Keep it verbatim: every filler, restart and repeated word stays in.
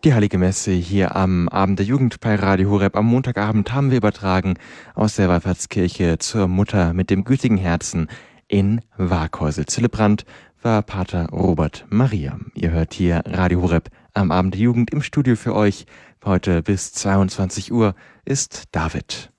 Die Heilige Messe hier am Abend der Jugend bei Radio Horeb. Am Montagabend haben wir übertragen aus der Wallfahrtskirche zur Mutter mit dem gütigen Herzen in Waaghäusel. Zelebrant war Pater Robert Maria. Ihr hört hier Radio Horeb am Abend der Jugend. Im Studio für euch heute bis zweiundzwanzig Uhr ist David.